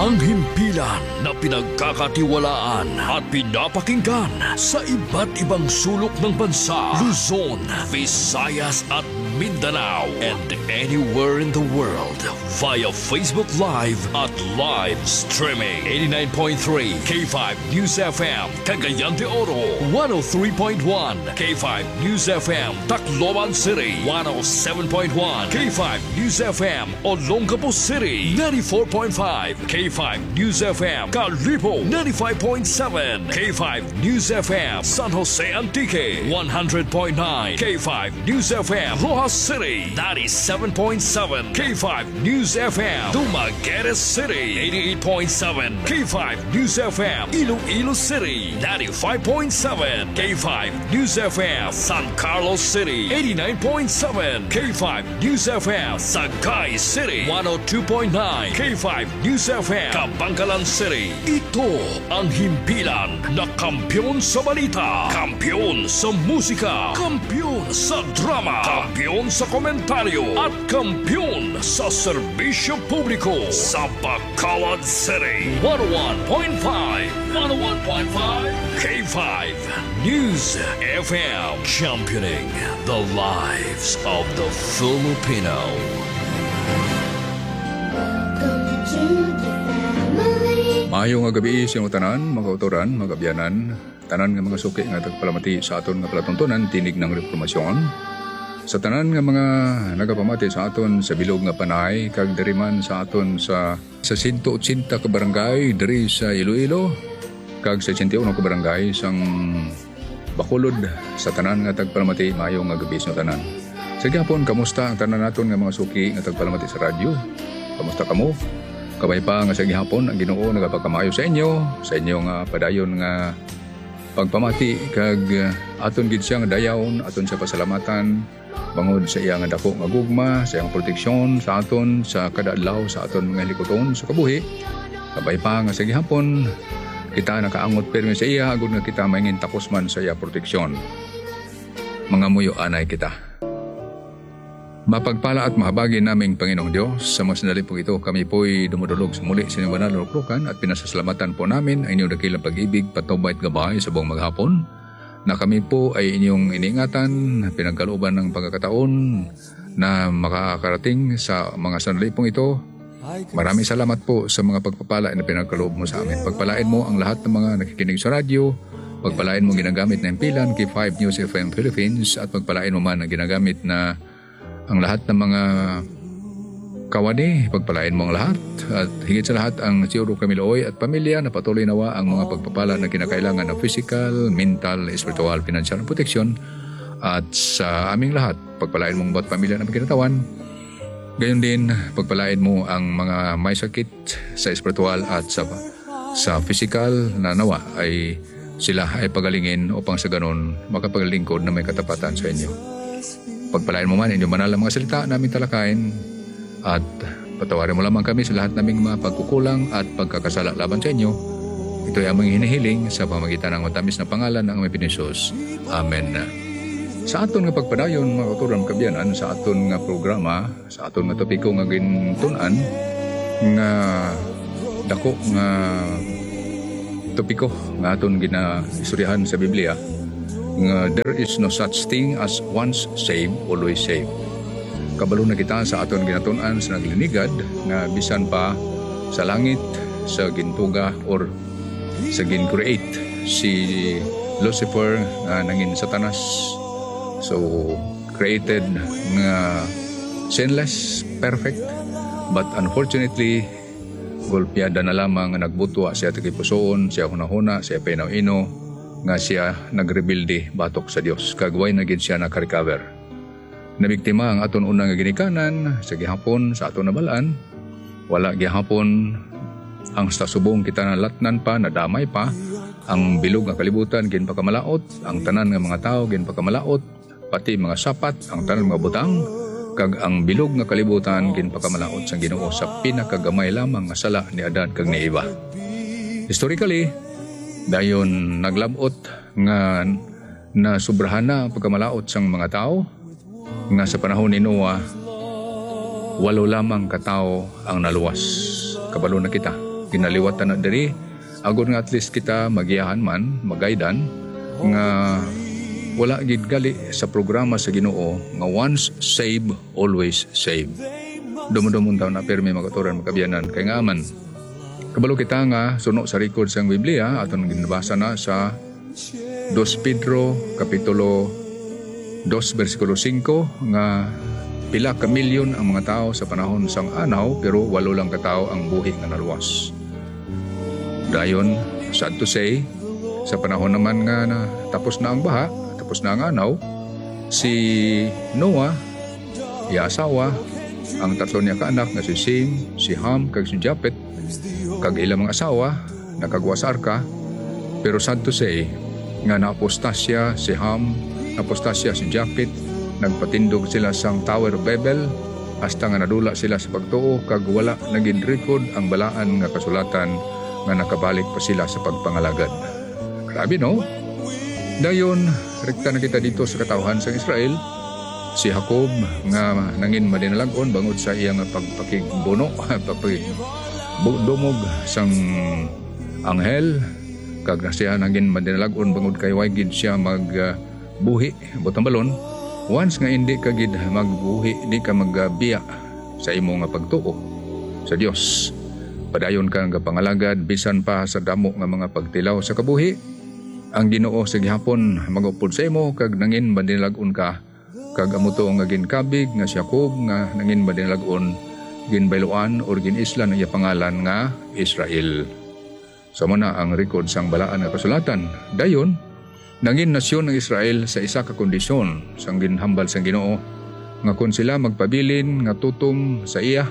Ang himpilan na pinagkakatiwalaan at pinapakinggan sa iba't ibang sulok ng bansa, Luzon, Visayas at Mindanao, and anywhere in the world via Facebook Live at live streaming. 89.3 K5 News FM, Cagayan de Oro, 103.1 K5 News FM, Tacloban City, 107.1 K5 News FM, Olongapo City, 94.5 K5 News FM, Calibo, 95.7 K5 News FM, San Jose Antique, 100.9 K5 News FM, Rojas City, 97.7 K5 News FM, Dumaguete City, 88.7 K5 News FM, Iloilo City, 95.7 K5 News FM, San Carlos City, 89.7 K5 News FM, Sagay City, 102.9 K5 News FM, Kabangkalan City. Ito ang himpilan na kampiyon sa balita, kampiyon sa musika, kampiyon sa drama, kampiyon sa komentaryo, at kampiyon sa serbisyo publiko sa Bacolod City. 101.5 K5 News FM, championing the lives of the Filipino. Maayong nga gabi sa inyong tanan, mga kautoran, mga kabyanan, tanan nga mga suki nga tagpalamati sa aton nga palatuntunan, tinig ng reformasyon. Sa tanan nga mga nagapamati sa aton sa bilog nga panay, kag diriman sa aton sa 180 ka barangay diri sa Iloilo, kag sa 81 ka barangay sang Bacolod, sa tanan nga tagpalamati, maayong nga gabi sa tanan. Sa gihapon, kamusta ang tanan naton nga mga suki nga tagpalamati sa radyo? Kamusta kamo? Kabay pa nga sa gihapon, ang Ginoo nagapagkamayo sa inyo nga padayon nga pagpamati, kag aton gid siya nga dayaon, aton sa pasalamatan bangod sa iya nga dako nga gugma, sa iyang proteksyon sa aton sa kada adlaw sa aton mga likuton sa kabuhi. Kabay pa nga sa gihapon, kita nakaangot permi sa iya agud nga kita maingin takosman sa iya proteksyon. Mga muyo anay kita. Mapagpala at mahabagi naming Panginoong Diyos, sa mga sandali po ito, kami po'y dumudulog sa muli sa inyong banal na luklukan at pinasasalamatan po namin ang inyong dakilang pag-ibig, patnubay at gabay sa buong maghapon, na kami po ay inyong iniingatan, pinagkalooban ng pagkakataon na makakarating sa mga sandali pong ito. Maraming salamat po sa mga pagpapala na pinagkaloob mo sa amin. Pagpalain mo ang lahat ng mga nakikinig sa radyo, pagpalain mo ginagamit na impilan, K5 News FM Philippines, at pagpalain mo man ang ginagamit na ang lahat ng mga kawani, pagpalain mo ang lahat, at higit sa lahat ang Siyuro Camilooy at pamilya na patuloy nawa ang mga pagpapala na kinakailangan ng physical, mental, spiritual, financial protection. At sa aming lahat, pagpalain mong bawat pamilya na magkinatawan. Gayon din, pagpalain mo ang mga may sakit sa spiritual at sa physical na nawa ay sila ay pagalingin upang sa ganon makapaglingkod na may katapatan sa inyo. Pagpalain mo man inyong banal na mga salita namin talakayin, at patawarin mo lamang kami sa lahat naming mga pagkukulang at pagkakasala laban sa inyo. Ito ay aming hinihiling sa pamagitan ng matamis na pangalan ng aming Pinisos. Amen. Sa aton nga pagpadayon, mga kauturan kabyanan, sa aton nga programa, sa aton nga topiko nga gintunan, nga dako nga topiko nga aton ginaistoryahan sa Biblia, nga there is no such thing as once saved, always saved. Kabalo na kita sa aton ginatunan sa naglinigad nga bisan pa sa langit, sa gintuga or sa gin-create si Lucifer nga nangin Satanas. So created nga sinless, perfect, but unfortunately golpeada na lamang nga nagbutwa siya tagipusoon, siya hunahuna, siya painaw-ino, nga siya nagrebilde batok sa Dios, kagway na gid siya naka-recover. Nabiktima ang aton unang nga ginikanan sa gihapon sa aton nabalaan. Wala gihapon ang sa subong kita nalatnan pa, nadamay pa, ang bilog nga kalibutan gin pakamalaot, ang tanan nga mga tao gin pakamalaot, pati mga sapat, ang tanan mga butang, kag ang bilog nga kalibutan gin pakamalaot sang Ginoo sa pinakagamay lamang nga sala ni Adan kag ni Eva. Historically, dayon naglabot nga nasubrahan na ang pagkamalaot sang mga tao, nga sa panahon ni Noah 8 lamang katao ang naluwas. Kabalo na kita. ginaliwatan na diri agon nga at least kita magiyahan man magaydan nga wala gid gali sa programa sa Ginoo nga once save always save. Dumudumon taon na permi magaturan magkabiyanan kay nga man kabalo kita nga suno sa record sa Biblia aton ginabasa na sa 2 Pedro kapitulo 2 versikulo 5 nga pila ka milyon ang mga tao sa panahon sang anaw pero 8 lang ka tao ang buhi nga naluwas. Dayon sad to say sa panahon naman nga na tapos na ang baha, tapos na ang anaw, si Noah, iya asawa, ang tatlo niya kaanak nga si Sem, si Ham, kag si Japet, kag ilang mga asawa, nakagwa sa arka, pero sad to say, nga naapostasya si Ham, naapostasya si Japet, nagpatindog sila sang Tower of Babel, hasta nga nadula sila sa pagtuo, kag wala naging record ang balaan nga kasulatan nga nakabalik pa sila sa pagpangalagad. Grabe no? Dayon, rekta na kita dito sa katawhan sa Israel. Si Jacob nga nangin madinalagon bangod sa iyang pagpakigbuno, pagpakigdumog sang anghel. Kag na siya nangin madinalagon bangod kay waygid siya magbuhi, butang balon. Once nga hindi ka gid magbuhi, di ka magbiya sa imo nga pagtuo sa Dios. Padayon ka nga pangalagad bisan pa sa damo nga mga pagtilaw sa kabuhi. Ang Ginoo sa gihapon magupod sa imo kag nangin madinalagon ka kag amuto nga ginkabig nga si Jacob nga nangin madinalagon ginbayloan or ginislan iya pangalan nga Israel. Sa muna ang record sang balaan nga kasulatan. Dayon nangin nasyon ng Israel sa isa ka kondisyon sang ginhambal sang Ginoo nga kun sila magpabilin nga tutom sa iya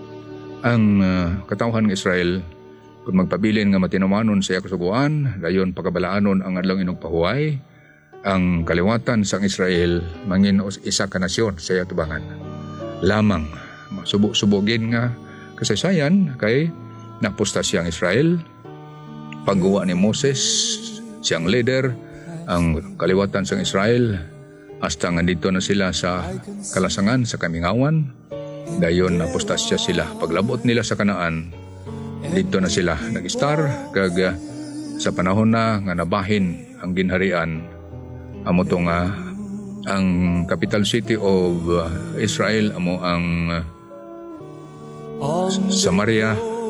ang katawhan ng Israel kung magpabilin nga matinawanon sa iya kasuguan, dayon pagkabalaanon ang adlang inugpahuway, ang kaliwatan sang Israel mangin isa ka nasyon sa iya tubangan. Lamang masubok-subogin nga kasaysayan kay napostasya ang Israel, pagguwa ni Moses siyang leader, ang kaliwatan sang Israel hasta nga dito na sila sa kalasangan sa kamingawan. Dayon napostasya sila. Paglabot nila sa Kanaan, dito na sila nag-star kag sa panahon na nga nabahin ang ginharian amo to nga ang capital city of Israel amo ang Samaria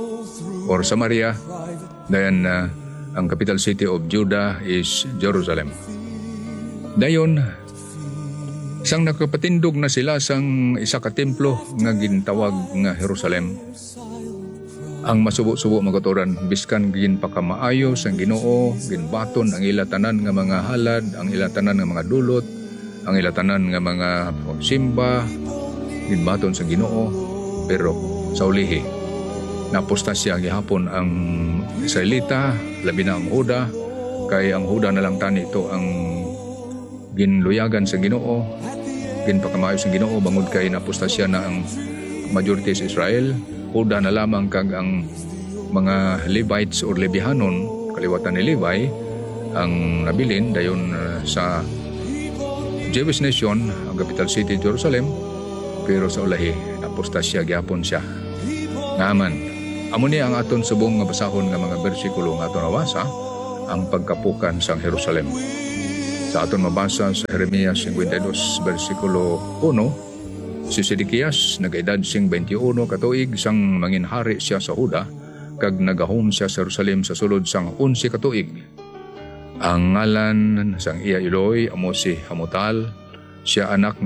then ang capital city of Judah is Jerusalem. Dayon sang nakapatindog na sila sang isa ka templo nga gintawag nga Jerusalem. Ang masubo-subo magaturan biskan ginpakamaayo sang Ginoo, ginbaton ang ilatanan nga mga halad, ang ilatanan nga mga dulot, ang ilatanan nga mga pagsimba, ginbaton sang Ginoo, pero sa ulihi napostasya gihapon ang Israelita, labi na ang Huda, kay ang Huda na lang tani ito ang ginluyagan sa Ginoo, ginpakamaayo sa Ginoo bangod kay napostasya na ang majority sa Israel. Huda na lamang kag ang mga Levites or Lebihanon, kaliwatan ni Levi, ang nabilin dayon sa Jewish nation, ang capital city Jerusalem, pero sa ulahi napostasya gyapon siya. Ngaman, amo ni ang aton subong nga basahon nga mga bersikulo nga aton nawasa ang pagkapukan sang Jerusalem. Sa aton mabasa sa Jeremias 52 bersikulo 1, si Sedekias nag-edad sing 21 katuig sang manginhari siya sa Huda kag nagahom siya sa Jerusalem sa sulod sang 11 katuig. Ang ngalan sang iya iloy amo si Hamutal, siya anak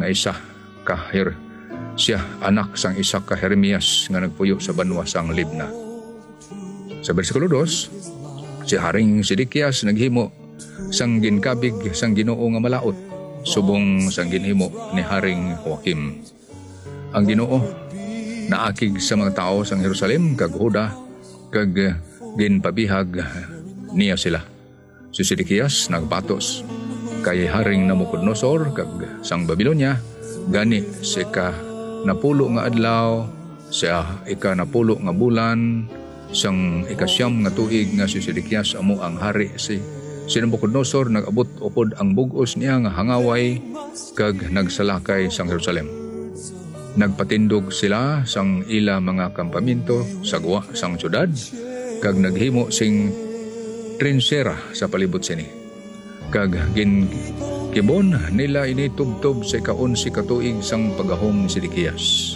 sang isa ka Jeremias nga nagpuyo sa banwa sang Libna. Sa bersikulo 2, si Haring Sedekias naghimo sang ginkabig sang Ginoo nga malaot subong sang ginhimo ni Haring Joakim. Ang Ginoo naakig sa mga tao sang Jerusalem kag Huda kag ginpabihag niya sila. Si Sedekias nagpatos kay Haring Nabucodonosor kag sang Babilonia gani sa ika-napulo nga adlaw sa ika-napulo nga bulan sang ika-9 nga tuig nga si Sedekias amo ang hari si Nabucodonosor nag-abot upod ang bug-os niya nga hangaway kag nagsalakay sang Jerusalem. Nagpatindog sila sang ila mga kampamento sa guwa sang syudad kag naghimo sing trinsera sa palibot sini. Kag kibon nila ini tubtob sa ika-11 katuig sang pagahom ni Sedekias.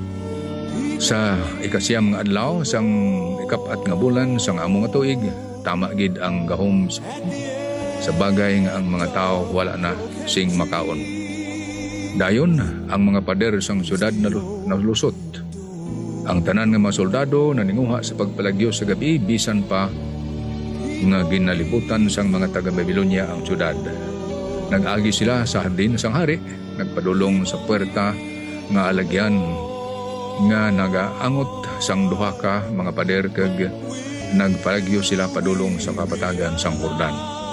Sa ikasiyam nga adlaw sang ikapat nga bulan sang amo nga tuig, tama gid ang gahom sa bagay nga ang mga tao wala na sing makaon. Dayon ang mga pader sang syudad nalusot. Ang tanan nga mga soldado naninguha sa pagpalagyo sa gabi bisan pa nga ginalibutan sang mga taga-Babilonia ang syudad. Nag-agi sila sa hardin sang hari, nagpadulong sa puwerta nga alagyan nga nagaangot sang duha ka mga pader kag nagpalagyo sila padulong sa kapatagan sang Jordan.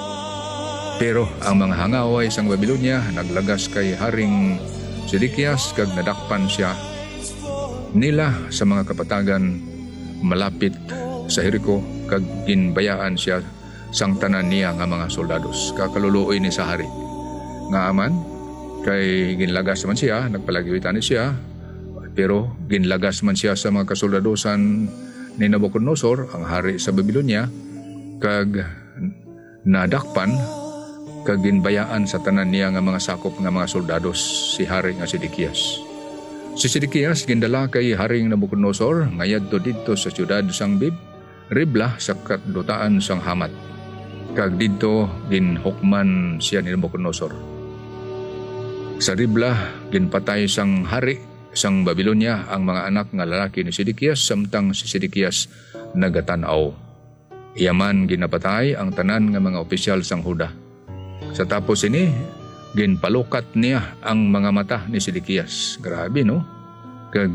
Pero ang mga hangaway sang Babilonia naglagas kay Haring Sedekias kag nadakpan siya nila sa mga kapatagan malapit sa Jericho kag ginbayaan siya sang tanan niya nga mga soldados. Kakaluluoy ni sa hari nga aman kay ginlagas man siya, nagpalagyitan ni siya, pero ginlagas man siya sa mga kasoldadosan ni Nabucodonosor, ang hari sa Babilonia, kag nadakpan kag ginbayaan sa tanan niya nga mga sakop nga mga soldados si hari nga Sedekias. Si Sedekias gindala kay Haring Nabucodonosor ngayadto didto sa siyudad sang Ribla sa kadutaan sang Hamat. Kag didto ginhukman siya ni Nabucodonosor. Sa Ribla ginpatay sang hari sang Babilonia ang mga anak nga lalaki ni Sedekias samtang si Sedekias nagatanaw. Iyaman ginapatay ang tanan nga mga opisyal sang Huda. Sa tapos ini ginpalukat niya ang mga mata ni Sedekias. Grabe no? Kag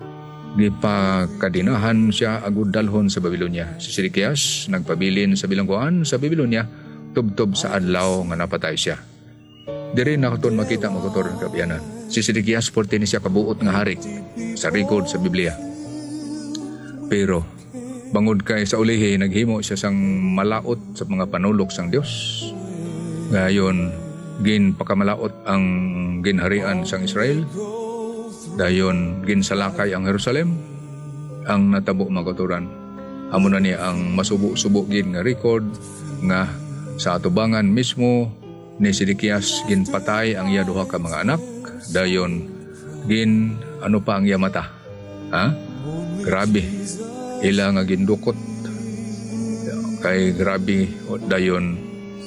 gipakadinahan siya agud dalhon sa Babilonia. Si Sedekias nagpabilin sa bilangguan sa Babilonia tubtob sa adlaw nga napatay siya. Diri na katon makita mo katon kabiyanan. Si Sedekias 40 ni siya kabuot nga hari sa record sa Biblia. Pero bangod kay sa ulihi naghimo siya sang malaot sa mga panulok sang Dios. Gayon ginpakamalaot ang ginharian sang Israel. Dayon ginsalakay ang Jerusalem. Ang natabo magaturan amo na niya ang masubo-subo gin nga record nga sa atubangan mismo ni Sedekias ginpatay ang iya duha ka mga anak. Dayon ano pa ang iya mata. Grabe. Ila nga gindukot kay grabe. Dayon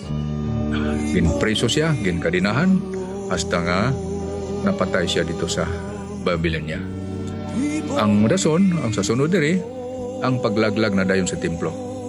ginpreso siya, ginkadinahan hasta nga napatay siya dito sa Babilonia. Ang dason, ang sasunod diri, ang paglaglag na dayon sa templo.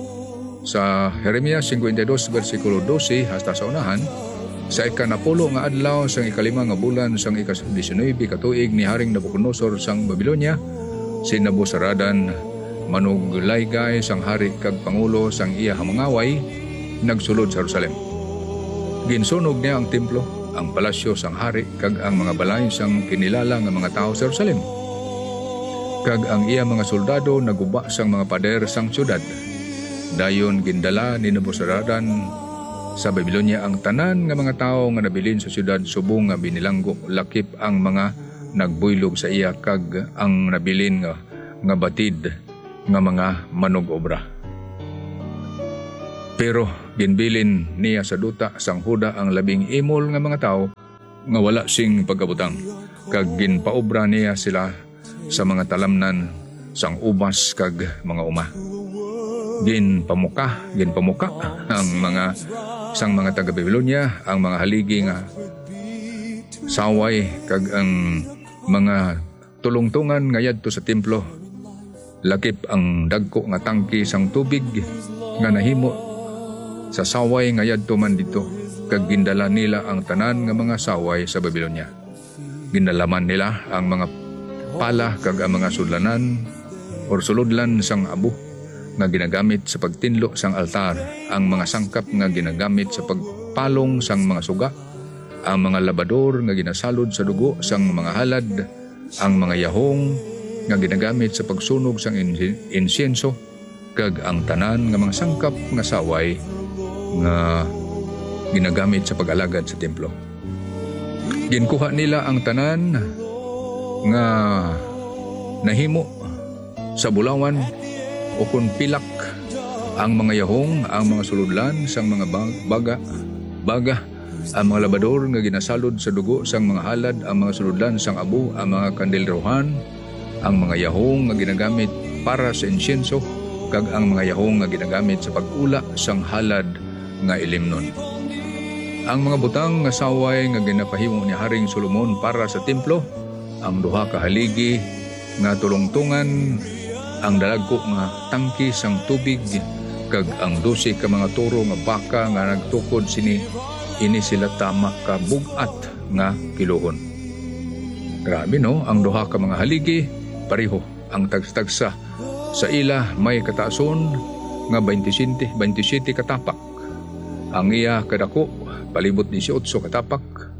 Sa Jeremias 52 versikulo 12 hasta sa unahan, sa ikanapulo nga adlaw sang ikalima nga bulan sang ika-19 katuig ni Haring Nabucodonosor sang Babilonia, si Nabuzaradan manuglaygay sang hari kag pangulo sang iya hamangaway nagsulod sa Jerusalem. Ginsunog niya ang templo, ang palasyo sang hari kag ang mga balay sang kinilala nga mga tao sa Jerusalem. Kag ang iya mga soldado naguba sang mga pader sang syudad. Dayon gindala ni Nabuzaradan sa Babilonia ang tanan nga mga tao nga nabilin sa syudad subong nga binilanggo lakip ang mga nagbuylog sa iya kag ang nabilin nga batid nga mga manug-obra. Pero ginbilin niya sa duta sang Huda ang labing imol nga mga tao nga wala sing pagkabutang kag ginpaobra niya sila sa mga talamnan sang ubas kag mga uma. Ginpamuka ang mga sang mga taga Babilonia ang mga haligi nga saway kag ang mga tulungtungan nga yadto sa templo. Lakip ang dagko nga tangki sang tubig nga nahimo sa saway nga yadto man dito kag gindala nila ang tanan nga mga saway sa Babilonia. Ginalaman nila ang mga pala kag ang mga sudlanan or suludlan sang abo nga ginagamit sa pagtinlo sang altar, ang mga sangkap nga ginagamit sa pagpalong sang mga suga, ang mga labador nga ginasalod sa dugo sang mga halad, ang mga yahong nga ginagamit sa pagsunog sang insenso, kag ang tanan nga mga sangkap nga saway nga ginagamit sa pag-alagad sa templo. Ginkuha nila ang tanan nga nahimo sa bulawan o kun pilak ang mga yahong, ang mga suludlan sang mga baga, ang mga labador nga ginasalod sa dugo sang mga halad, ang mga suludlan sang abo, ang mga kandilrohan, ang mga yahong nga ginagamit para sa insyenso, kag ang mga yahong nga ginagamit sa pag-ula sang halad nga ilimnon. Ang mga butang nga saway nga ginapahimo ni Haring Solomon para sa templo, ang duha ka haligi nga tulungtungan, ang dalagko nga tangki sang tubig, kag ang 12 ka mga toro nga baka nga nagtukod sini, ini sila tama ka bugat nga kilohon. Grabe no, ang duha ka mga haligi pareho ang tagsa sa ila may kataason nga 27 katapak. Ang iya kadako palibot 18 katapak.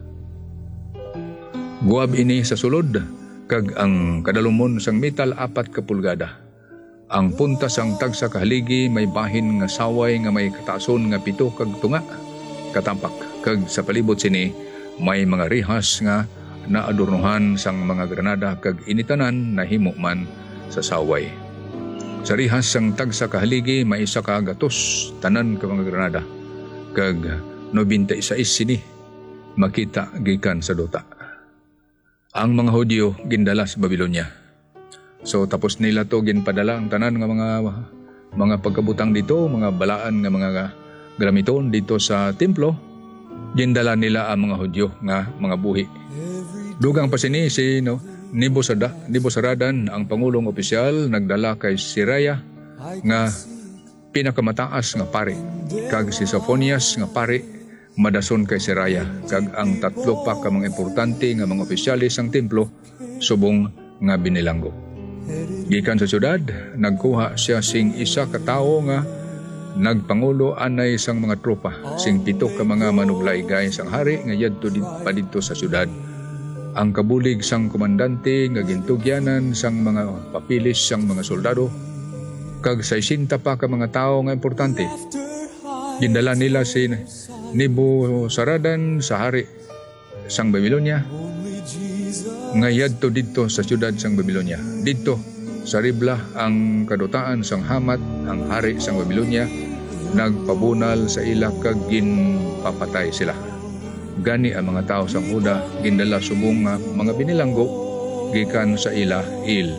Guab ini sa sulod, kag ang kadalumon sang metal 4 ka pulgada. Ang punta sang tagsa ka haligi may bahin nga saway nga may kataason nga 7 kag tunga katapak. Kag sa palibot sini may mga rihas nga naadornohan sang mga granada kag initanan na himo man sa saway. Sa rihas sang tagsa ka haligi may isa ka gatos tanan ka mga granada, kag 96 sini makita gikan sa duta. Ang mga Hudyo gindala sa Babylonia. So tapos nila to ginpadala ang tanan nga mga pagkabutang dito, mga balaan nga mga gramiton dito sa templo. Gindala nila ang mga Hudyo nga mga buhi. Dugang pa sini si Nebuzaradan, ang pangulong opisyal, nagdala kay Siraya nga pinakamataas nga pari, kag si Sophonias nga pari madason kay Siraya, kag ang 3 pa ka mga importante nga mga opisyalis sang templo subong nga binilanggo. Gikan sa syudad, nagkuha siya sing isa ka tawo nga nagpangulo anay sang mga tropa, sing 7 ka mga manuglaygay sang hari nga yadto pa dito sa syudad. Ang kabulig sang komandante nga gintugyanan sang mga papilis sang mga soldado, kag 60 pa ka mga tao nga importante. Gindala nila si Nebuzaradan sa hari sang Babylonia, nga yadto dito sa syudad sang Babylonia. Dito sa Ribla ang kadutaan sang Hamat, ang hari sang Babylonia, nagpabunal sa ila kag ginpapatay sila. Gani ang mga tao sang Huda gindala subong nga mga binilanggo gikan sa ila il.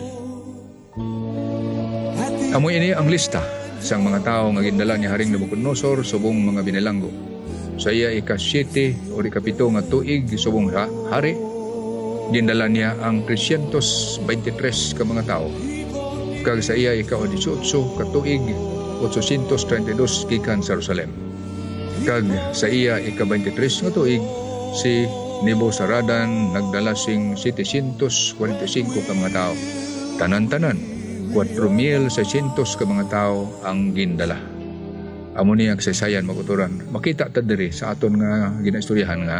Amo ini ang lista sang mga tao nga gindala ni Haring Nabucodonosor subong mga binilanggo. Sa iya ika-7 o ika-7 nga tuig subong hari, gindala niya ang 323 ka mga tao. Kag sa iya ika-18 ka tuig 832 gikan sa Jerusalem. Kag sa iya ika-23 nga tuig si Nebuzaradan nagdala sing 745 ka mga tao. Tanan-tanan 4,600 ka mga tao ang gindala. Amo ni ang saysayan maguturan. Makita ta diri sa aton nga ginaistoryahan nga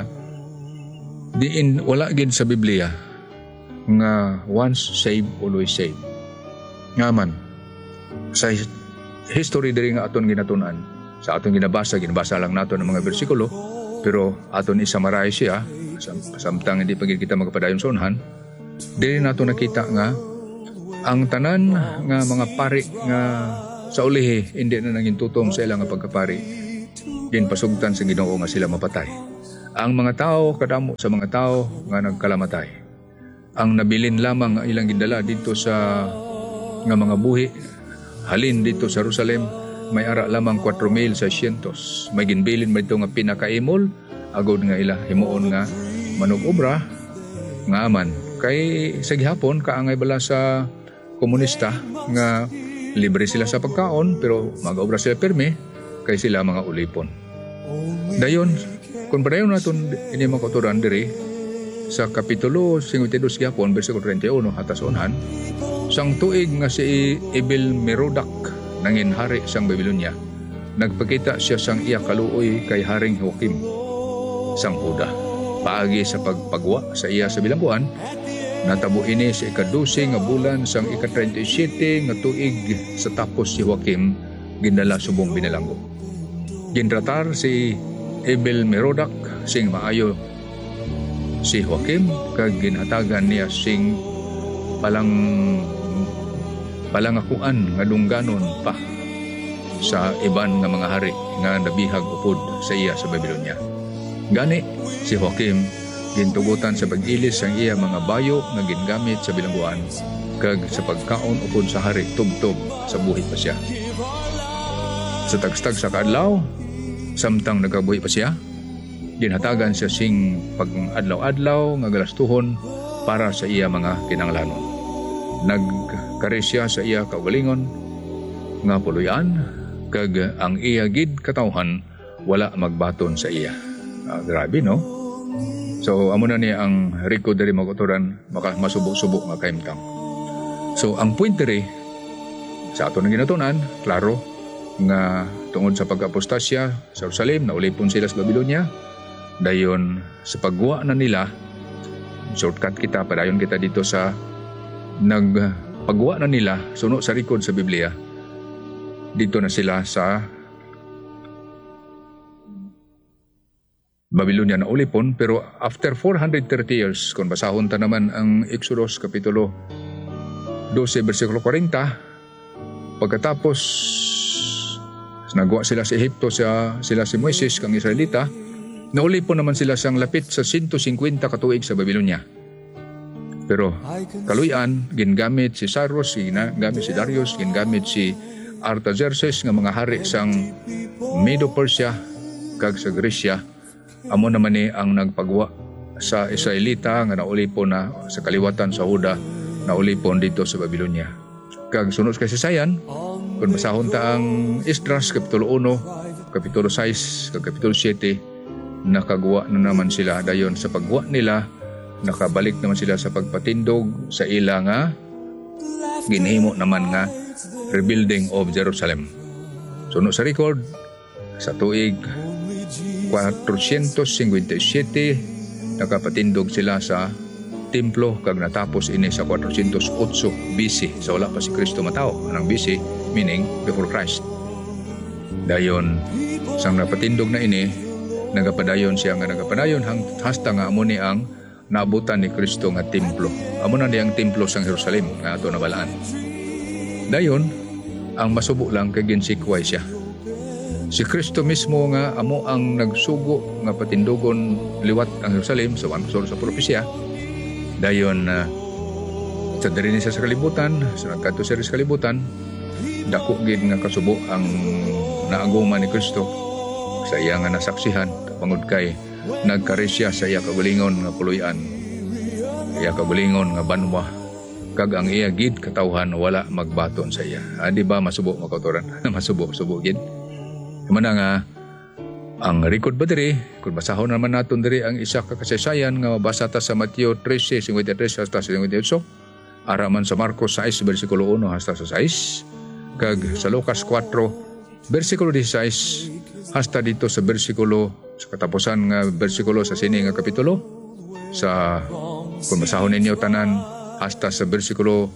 diin wala gid sa Biblia nga once saved always saved. Nga man sa history diri nga aton ginatunan, sa aton ginabasa lang nato ng mga bersikulo, pero aton isamaray siya samtang hindi pa gid kita magpadayon sa unhan. Diri nato nakita nga ang tanan nga mga pari nga sa ulihi hindi na naging tutom sa ilang pagkapari, ginpasugtan sa Ginoo nga sila mapatay. Ang mga tao kadamo sa mga tao nga nagkalamatay. Ang nabilin lamang ang ilang gindala dito sa nga mga buhi halin dito sa Jerusalem, may ara lamang 4,600. May ginbilin man ito nga pinakaimol agod nga ila himuon nga manug-obra nga aman kay sa gihapon kaangay bala sa komunista nga libre sila sa pagkaon pero mag-obra sila perme kay sila mga ulipon. Dayon kung padayon naton ini mga kauturan diri sa kapitulo 52 gihapon bersikulo 31 hatas unhan, sang tuig nga si Ebel-Merodach nangin hari sang Babylonia, nagpakita siya sang iya kaluoy kay Haring Joachim sang Huda. Paagi sa pagpagwa sa iya sa bilangguan, natabo ini sa ika-12 nga bulan sang ika-37 nga tuig sa tapos si Joachim gindala subong binilanggo. Gintratar si Ebel-Merodach sing maayo si Joachim kag ginhatagan niya sing palang palangakuan nga dungganon pa sa iban nga mga hari nga nabihag upod sa iya sa Babylonia. Gani si Joachim gintugutan sa pag-ilis ang iya mga bayo nga gingamit sa bilangguan kag sa pagkaon upod sa hari tubtob sa buhi pa siya. Sa tagstag sa kaadlaw, samtang nagabuhi pa siya, ginhatagan siya sing pag-adlaw-adlaw nga galastuhon para sa iya mga kinanglanon. Nagkari siya sa iya kaugalingon nga puluyan kag ang iya gid katawhan wala magbaton sa iya. Grabe no? So amo na niya ang Rico diri maguturan masubok-subok nga kaimtang. So ang point diri sa ato nang ginatunan, klaro nga tungod sa pag-apostasya sa Jerusalem naulipon sila sa Babylonia. Dayon sa pagguwa na nila, shortcut kita, padayon kita dito sa nagpagguwa na nila, suno sa record sa Biblia, dito na sila sa Babylonia na ulipon. Pero after 430 years, kung basahon ta naman ang Exodus Kapitulo 12, versikulo 40, pagkatapos nagwa sila sa Ehipto, sila si Moises kang Israelita, naulipon naman sila sang lapit sa 150 katuig sa Babylonia. Pero kaluyan, gingamit si Cyrus, gingamit si Darius, gingamit si Artaxerxes nga mga hari sang Medo-Persia kag sa Gresya. Amo naman ni ang nagpagwa sa Israelita nga naulipon na sa kaliwatan sa Huda, naulipon dito sa Babylonia. Kag sunod kay Sayan, kung basahon ta ang Esdras Kapitulo 1, Kapitulo 6, kag Kapitulo 7, nakagawa na naman sila. Dayon sa paggawa nila, nakabalik naman sila sa pagpatindog sa ila nga ginhimo naman nga rebuilding of Jerusalem. Sunod sa record, sa tuig 457 nakapatindog sila sa templo kag natapos ini sa 408 BC. So wala pa si Kristo matao. Anong BC? Meaning before Christ. Dayon sang napatindog na ini, nagapadayon siya nga nagapadayon hasta nga amo ni ang naabutan ni Kristo nga templo. Amo na diyang templo sang Jerusalem nga ato nabalaan. Dayon ang masubo lang kay ginsikway siya. Si Kristo mismo nga amo ang nagsugo nga patindogon liwat ang Jerusalem sa sa propesya. Dayon sa diri ni sa kalibutan, sa nagkadto sa kalibutan, dako gid nga kasubo ang naaguman ni Kristo sa iya nga nasaksihan pangud kay nagkari siya sa iya kagulingon nga puluyan, iya kagulingon nga banwa, kag ang iya gid katawhan wala magbaton sa iya. Di ba masubo makautoran? Masubo gid. Mana nga ang record ba diri, kung basahon naman naton diri ang isa ka kasaysayan nga mabasa ta sa Mateo 13:53 hasta 58, araman sa Marcos 6 bersikulo 1 hasta sa 6, kag sa Lucas 4 bersikulo 16 hasta dito sa bersikulo sa katapusan nga bersikulo sa sini nga kapitulo, sa kung basahon ninyo tanan hasta sa bersikulo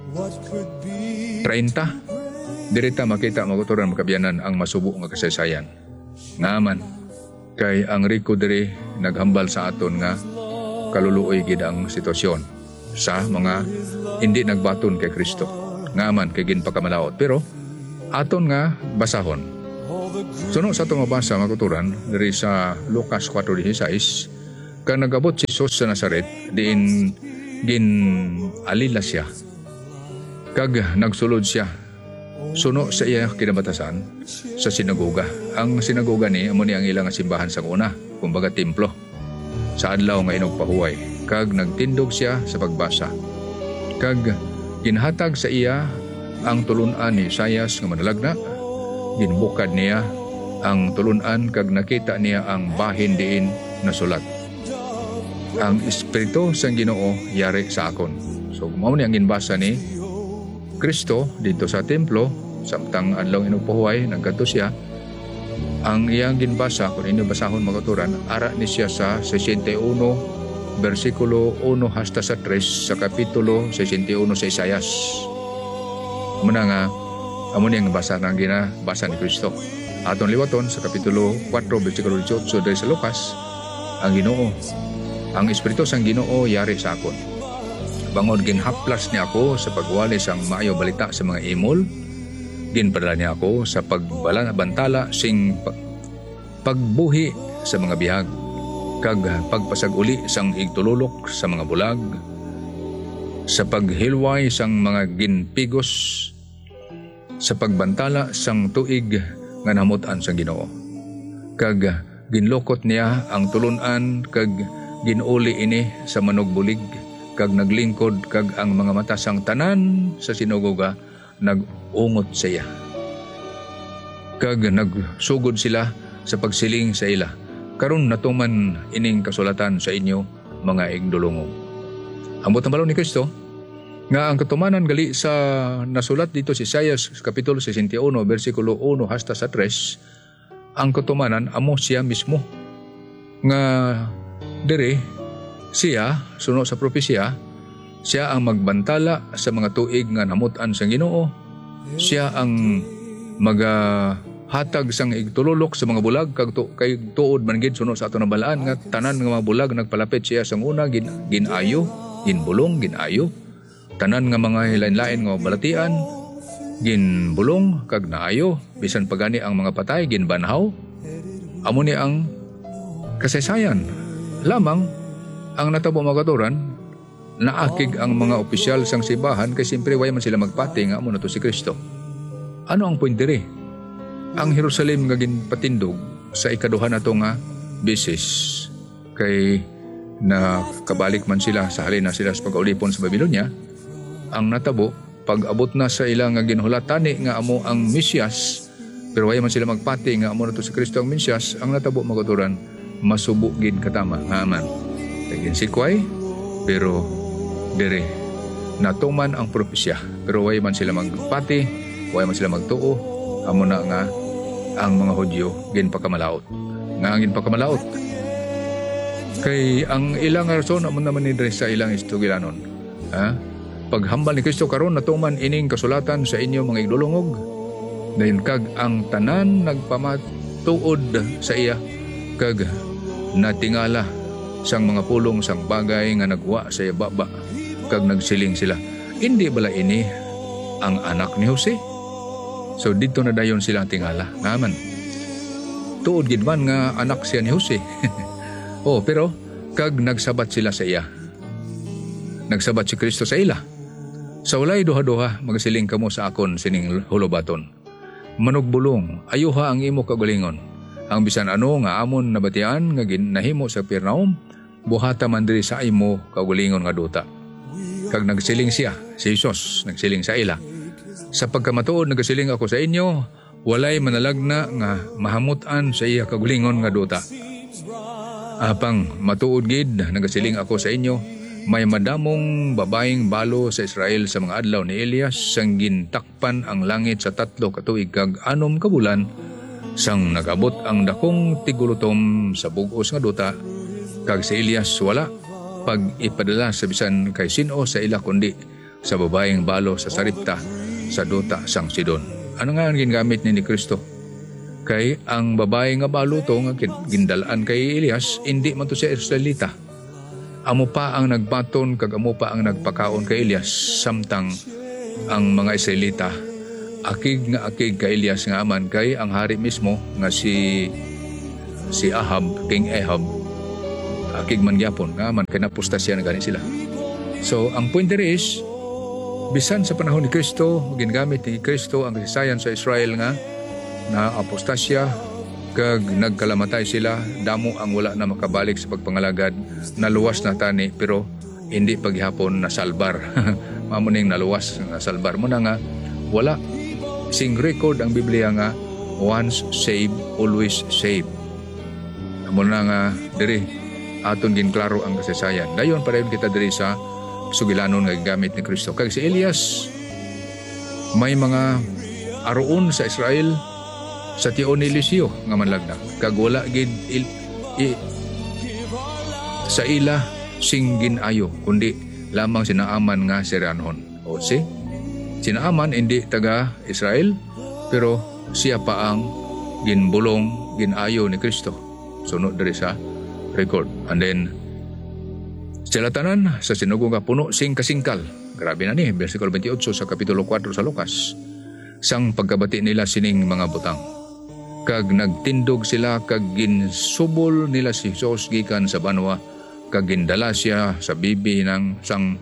30, dirita makita maguturan makabiyanan ang masubo nga kasaysayan. Ngaman kay ang Rico diri naghambal sa aton nga kaluluoy gid ang sitwasyon sa mga hindi nagbaton kay Kristo. Ngaman kay ginpakamalaot, pero aton nga basahon. Sunod sa itong mabasa maguturan diri sa Lucas 4:16, kang nagabot si Jesus sa Nazaret, diin gin alila siya kag nagsulod siya suno sa iya kinabatasan sa sinagoga. Ang sinagoga ni amo ni ang ilang simbahan sa una, kumbaga templo, sa adlaw nga inugpahuway. Kag nagtindog siya sa pagbasa, kag ginhatag sa iya ang tulunan ni Isaias nga manalagna. Ginbukad niya ang tulunan kag nakita niya ang bahin diin nasulat, ang Espiritu sang Ginoo yari sa akon. So mao ni ang ginbasa ni Kristo dito sa templo samtang adlaw inugpahuway nagkadto siya. Ang iyang ginbasa, kung inyo basahon magaturan, ara ni siya sa 61 bersikulo 1 hasta sa 3 sa kapitulo 61 sa Isaias. Muna nga amo niyang basa ng ginabasa ni Kristo. Atong liwaton sa kapitulo 4 bersikulo 18 dahil sa Lucas, ang Ginoo, ang Espiritu sang Ginoo yari sa akon. bangod ginhaplas niya ako sa pagwali sang maayo balita sa mga imol. Ginpadala niya ako sa pagbantala sing pagbuhi sa mga bihag, kag pagpasag-uli sang igtululok sa mga bulag, sa paghilway sang mga ginpigos, sa pagbantala sang tuig nga namutan sang Ginoo. Kag ginlokot niya ang tulunan kag ginuli ini sa manugbulig, kag naglingkod kag ang mga mata sang tanan sa sinagoga nagungot sa iya. Kag nagsugod sila sa pagsiling sa ila. Karon natuman ining kasulatan sa inyo, mga igdulungog. Ambot ang balon ni Kristo nga ang katumanan gali sa nasulat dito si Isaias kapitulo 61 bersikulo 1 hasta sa 3, ang katumanan amo siya mismo nga dire siya suno sa propesya. Siya ang magbantala sa mga tuig nga namutan sang Ginoo. Siya ang hatag sang igtululok sa mga bulag kag kay tuod man gid suno sa ato na balaan nga tanan nga mga bulag nagpalapit siya sang una ginayo, ginbulong, ginayo. Tanan nga mga lain-lain nga balatian ginbulong kag naayo, bisan pagani ang mga patay ginbanhaw. Amo ni ang kasaysayan. Lamang ang natabo magaturan naakig ang mga opisyal sang simbahan kay simpre way man sila magpati nga amo na to si Kristo. Ano ang point diri? Ang Jerusalem nga ginpatindog sa ikaduha na to nga bisis kay nakabalik man sila sa halin na sila sa pag-ulipon sa Babylonia. Ang natabo pag-abot na sa ilang nga ginhulatani nga amo ang Mesyas, pero way man sila magpati nga amo na to si Kristo ang Mesyas, ang natabo magaturan masubo gid katama nga aman. Kay sikway pero dire natuman ang propesya, pero way man sila magpati, way man sila magtuo. Amo na nga ang mga Hudyo ginpakamalaot. Nga ginpakamalaot kay ang ilang rason amo naman ni sa ilang istugilanon. Paghambal ni Kristo karon natuman ining kasulatan sa inyo mga igdulungog. Dayon kag ang tanan nagpamatuod sa iya kag natingala sang mga pulong sang bagay nga nagwa sa iya baba kag nagsiling sila, hindi bala ini ang anak ni Jose? So dito na dayon sila tingala naman. Tuod gid man nga anak siya ni Jose. Pero kag nagsabat sila sa iya. Nagsabat si Kristo sa ila. Sa walay duha-duha magsiling kamo sa akon sining hulubaton. Manugbulong, ayuha ang imo kagalingon. Ang bisan ano nga amon nabatian nga ginahimo sa Pernaum, buhata man diri sa imo kagalingon nga duta. Kag nagsiling siya, si Jesus, nagsiling sa ila. Sa pagkamatuod nagsiling ako sa inyo, walay manalagna nga mahamutan sa iya kagalingon nga duta. Apang matuod gid nagsiling ako sa inyo, may madamong babaeng balo sa Israel sa mga adlaw ni Elias sang gintakpan ang langit sa 3 ka tuig kag 6 ka bulan sang nagabot ang dakong tigulutom sa bug-os nga duta. Kag si Elias wala pag ipadala sa bisan kay sino sa ila kundi sa babaeng balo sa Saripta sa duta sang Sidon. Ano nga ang gingamit ni Kristo? Kay ang babae nga balo to nga gindalaan kay Elias, hindi man to siya Israelita. Amo pa ang nagbaton kag amo pa ang nagpakaon kay Elias, samtang ang mga Israelita akig kay Elias nga aman kay ang hari mismo nga si Ahab, King Ahab, akig man gyapon nga man kay napostasya na gani sila. So ang point there is, bisan sa panahon ni Kristo, gingamit ni Kristo ang kasaysayan sa Israel nga na apostasya kag nagkalamatay sila, damo ang wala na makabalik sa pagpangalagad, naluwas na tani pero hindi paghapon nasalbar. Mamuning naluwas nasalbar mo na nga wala sing record ang Biblia nga once saved always saved. Amo na nga diri aton ginklaro ang kasaysayan. Dayon padayon kita diri sa sugilanon nga gamit ni Kristo. Kag si Elias may mga aroon sa Israel sa tion ni Eliseo nga manlagda. Kag wala gid sa ila sing ginayo kundi lamang sinaaman nga si Ranhon. O sinaaman hindi taga Israel pero siya pa ang ginbulong, ginayo ni Kristo. Sunod diri sa record. And then Sila tanan sa sinugong nga puno sing kasingkal. Grabe na ni, versikulo 28 sa kapitulo 4 sa Lucas. Sang pagkabati nila sining mga butang. Kag nagtindog sila kag ginsubol nila si Jesus gikan sa banwa kag gindala siya sa bibi ng sang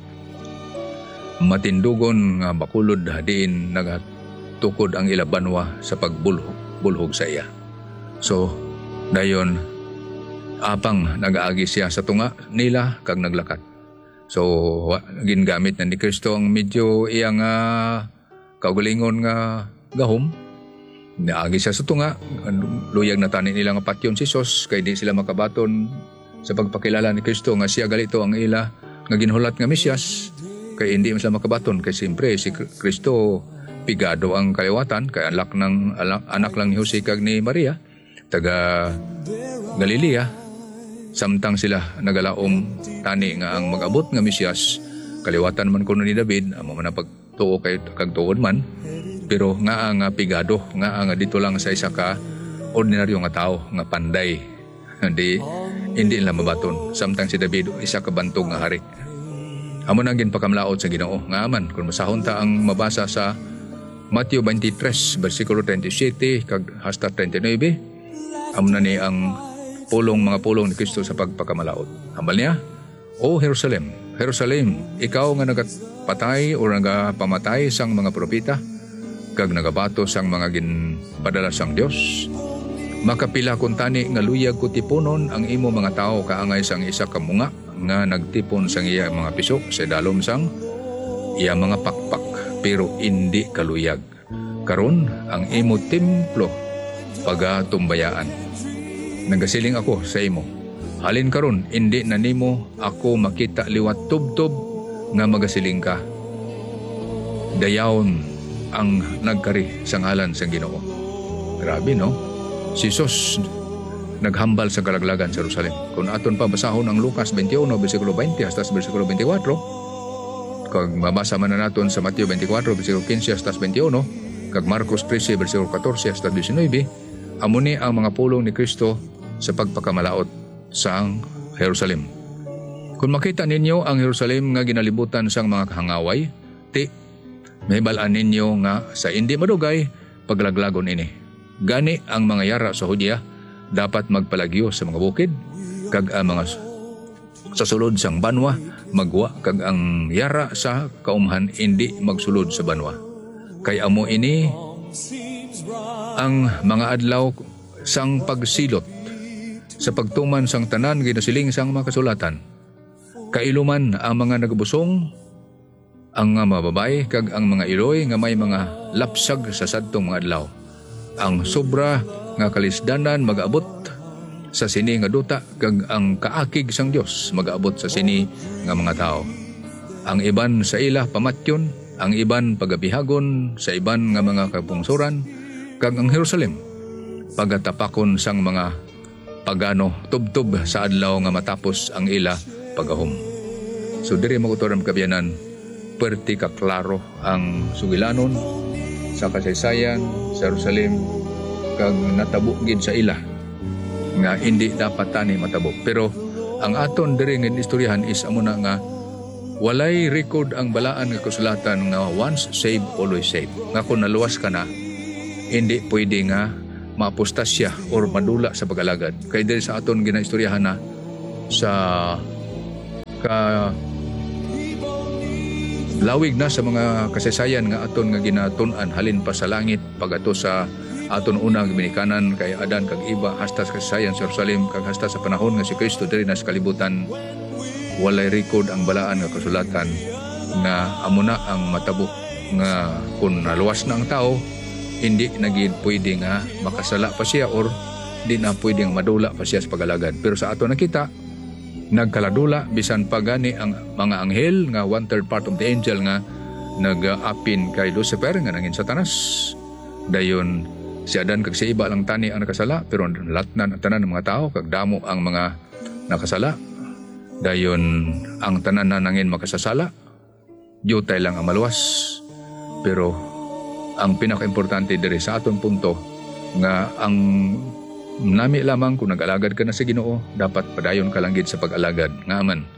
matindugon nga bakulod hadiin nagatukod ang ila banwa sa pagbulhog sa iya. So dayon apang nagaagi siya sa tunga nila kag naglakat. So gingamit na ni Kristo ang medyo iyang kaugalingon nga gahom. Naagi siya sa tunga, luyag na tani nila nga patyon si Jesus kay di sila makabaton sa pagpakilala ni Kristo nga siya galito ang ila nga ginhulat nga Mesyas kay hindi sila makabaton kay siyempre si Kristo pigado ang kaliwatan kay anak lang ni Jose kag ni Maria taga Galilea. Samtang sila nagalaom tani nga ang mag-abot nga Mesyas kaliwatan man kuno ni David amo man pagtuo kay kag tuod man pero nga ang pigado nga ang dito lang sa isa ka ordinaryo nga tao nga panday hindi nila mabaton samtang si David isa ka bantog nga hari. Amo nang ginpakamlaot sa Ginoo nga aman kung masahon ta ang mabasa sa Mateo 23 versikulo 37 kag hasta 39 amo na ni ang mga pulong ni Kristo sa pagpakamalaot. Hambal niya, O Jerusalem, Jerusalem, ikaw nga nagapatay o nagapamatay sang mga propeta, kag nagabato sang mga ginpadala sang Dios. Makapila kung tani nga luyag ko tipunon ang imo mga tao kaangay sang isa ka munga nga nagtipon sang iya mga piso sa dalom sang iya mga pakpak pero hindi kaluyag. Karon ang imo templo pagatumbayaan. Nagasiling ako sa imo. Halin karon hindi na nimo ako makita liwat tubtob nga magasiling ka. Dayaon ang nagkari sa ngalan sang Ginoo. Grabe no? Si Jesus naghambal sa kalaglagan sa Jerusalem. Kung aton pa basahon ang Lucas 21 versikulo 20 hasta versikulo 24, kag mabasa man na naton sa Mateo 24 versikulo 15 hasta 21, kag Marcos 13 versikulo 14 hasta 19, amo ni ang mga pulong ni Kristo sa pagpakamalaot sa Jerusalem. Kung makita ninyo ang Jerusalem nga ginalibutan sang mga kahangaway, may balaan ninyo nga sa hindi madugay paglaglagon ini. Gani ang mga yara sa Hudiya dapat magpalagyo sa mga bukid, kag ang mga sa sulod sang banwa magwa, kag ang yara sa kaumhan hindi magsulod sa banwa. Kay amo ini ang mga adlaw sang pagsilot sa pagtuman sang tanan ginasiling sang mga kasulatan. Kailuman ang mga nagabusong, ang mga mababay, kag ang mga iloy nga may mga lapsag sa sadtong mga adlaw. Ang sobra nga kalisdanan mag-abot sa sini nga duta, kag ang kaakig sang Dios mag-abot sa sini nga mga tao. Ang iban sa ila pamatyon, ang iban pagabihagon sa iban nga mga kapungsuran, kag ang Jerusalem pagatapakon sang mga pagano tubtob sa adlaw nga matapos ang ila pagahom. So diri magutoran kabiyanan, perti ka klaro ang sugilanon sa kasaysayan sa Jerusalem, kag natabo gid sa ila nga hindi dapat tani matabo. Pero ang aton diri nga istoryahan is amo na nga walay record ang balaan nga kasulatan nga once saved always saved. Nga kung naluwas ka na, hindi pwede nga mapostasya or madula sa pag-alagad. Kaya dahil sa aton ginaistoryahan na sa lawig na sa mga kasaysayan nga aton nga ginatun-an halin pa sa langit pagato sa aton unang ginikanan kay Adan kag Iba hasta sa kasaysayan sa Jerusalem kag hasta sa panahon nga si Kristo diri na sa kalibutan, walay record ang balaan nga kasulatan nga amo na ang matabo nga kung naluwas na ang tao, hindi naging pwede nga makasala pa siya or di na pwedeng madula pa siya sa pagalagad. Pero sa ato nakita, nagkaladula bisan pa gani ang mga anghel nga 1/3 part of the angel nga nag-apin kay Lucifer nga nangin Satanas. Dayon si Adan kag si Iba lang tani ang nakasala, pero latnan ang tanan ng mga tao kag damo ang mga nakasala. Dayon ang tanan na nangin makasasala, jutay lang ang maluwas. Pero ang pinaka-importante diri sa aton punto nga ang nami lamang kung nag-alagad ka na sa Ginoo, dapat padayon ka lang gid sa pag-alagad. Nga man,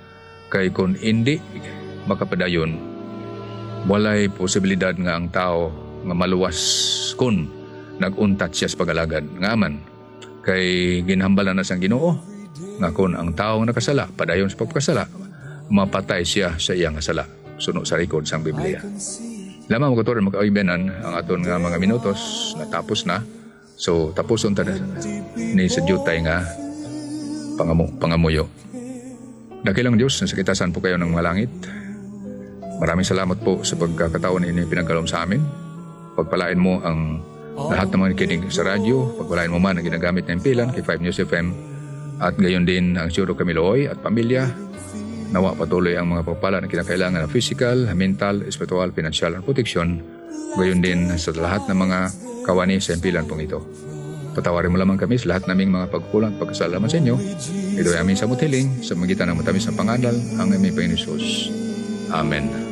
Kay kung hindi makapadayon, walay posibilidad nga ang tao nga maluwas kun naguntat siya sa pagalagad. Ngaman, kay ginhambalan na sang Ginoo nga kung ang tao nakasala, padayon sa pagkasala, mapatay siya sa iyang kasala. Suno sa record sang Biblia. Lamang mga katuran, magkaibanan ang aton nga mga minutos natapos na. So tapuson ta ni sa jutay nga pangamuyo. Dakilang Diyos, nasa kitasan po kayo ng mga langit. Maraming salamat po sa pagkakataon na pinagkalom sa amin. Pagpalain mo ang lahat ng mga nakikinig sa radyo. Pagpalain mo man ang ginagamit ng impilan kay 5 News FM. At gayon din ang Suro Kamiloy at pamilya. Nawa patuloy ang mga pagpala na kinakailangan ng physical, mental, spiritual, financial, at protection. Gayon din sa lahat ng mga kawani sa impilan pong ito. Patawarin mo lamang kami sa lahat naming mga pagkukulang at pagkasalaman sa inyo. Ito ay aming samutiling sa magitan ng matamis na pangalan ang aming Panginoon Jesus. Amen.